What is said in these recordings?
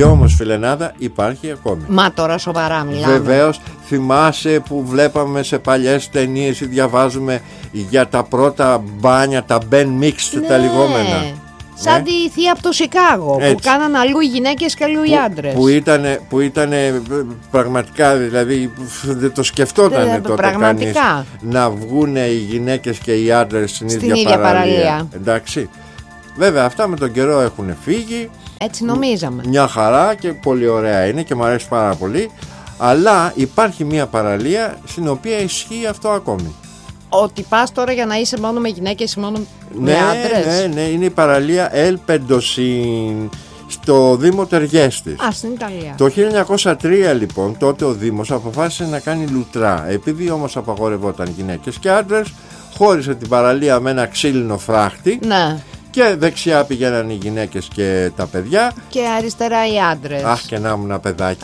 Και όμως, φιλενάδα, υπάρχει ακόμη. Μα τώρα σοβαρά μιλάμε. Βεβαίως, θυμάσαι που βλέπαμε σε παλιές ταινίες ή διαβάζουμε για τα πρώτα μπάνια, τα Ben Mixed, τα λεγόμενα. Σαν τη θεία από το Σικάγο, που κάναν αλλού οι γυναίκες και αλλού οι άντρες. Που ήτανε πραγματικά, δηλαδή δεν το σκεφτότανε τότε κανείς να βγουν οι γυναίκες και οι άντρες στην ίδια παραλία. Εντάξει. Βέβαια, αυτά με τον καιρό έχουν φύγει. Έτσι νομίζαμε. Μια χαρά και πολύ ωραία είναι και μου αρέσει πάρα πολύ. Αλλά υπάρχει μια παραλία στην οποία ισχύει αυτό ακόμη. Ότι πας τώρα για να είσαι μόνο με γυναίκες ή μόνο με άντρες. Ναι, είναι η παραλία El Pendosín στο Δήμο Τεργέστης. Στην Ιταλία. Το 1903 λοιπόν, τότε ο Δήμος αποφάσισε να κάνει λουτρά. Επειδή όμως απαγορευόταν γυναίκες και άντρες, χώρισε την παραλία με ένα ξύλινο φράχτη. Ναι. Και δεξιά πηγαίναν οι γυναίκες και τα παιδιά. Και αριστερά οι άντρες. Αχ, και να ήμουν ένα παιδάκι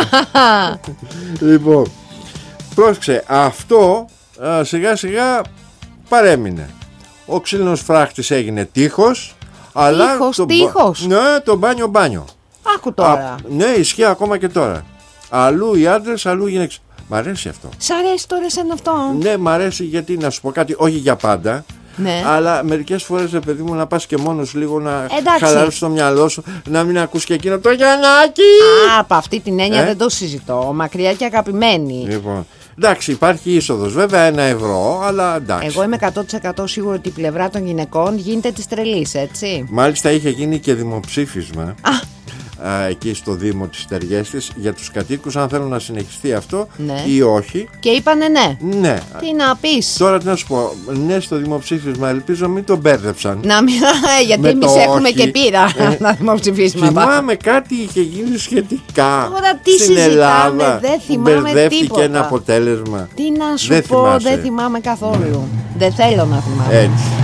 τότε. Λοιπόν, πρόσεξε, αυτό σιγά σιγά παρέμεινε. Ο ξύλινος φράχτης έγινε τείχος. Τείχος. Ναι, το μπάνιο. Άκου τώρα. Ναι, ισχύει ακόμα και τώρα. Αλλού οι άντρες, αλλού οι γυναίκες. Μ' αρέσει αυτό. Σ' αρέσει τώρα σαν αυτό? Ναι, μ' αρέσει, γιατί να σου πω κάτι, όχι για πάντα. Ναι. Αλλά μερικές φορές, παιδί μου, να πας και μόνος λίγο να χαλαρώσεις το μυαλό σου, να μην ακούς και εκείνο το Γιαννάκι. Από αυτή την έννοια δεν το συζητώ. Μακριά και αγαπημένη. Λοιπόν, εντάξει, υπάρχει είσοδος βέβαια, 1 ευρώ, αλλά εντάξει. Εγώ είμαι 100% σίγουρο ότι η πλευρά των γυναικών γίνεται της τρελής, έτσι. Μάλιστα είχε γίνει και δημοψήφισμα. Εκεί στο Δήμο της Τεργέστης για τους κατοίκους, αν θέλουν να συνεχιστεί αυτό ή όχι. Και είπανε ναι. Ναι. Τι να πεις. Τώρα τι να σου πω, ναι, στο δημοψήφισμα, ελπίζω μην το μπέρδεψαν. Να μην, γιατί εμείς έχουμε και πείρα στα δημοψηφίσματα. Θυμάμαι κάτι είχε γίνει σχετικά. Τώρα τι στην Ελλάδα. Δεν θυμάμαι μπερδεύτηκε τίποτα. ένα αποτέλεσμα. Τι να σου πω, δεν θυμάμαι καθόλου. Δεν θέλω να θυμάμαι. Έτσι.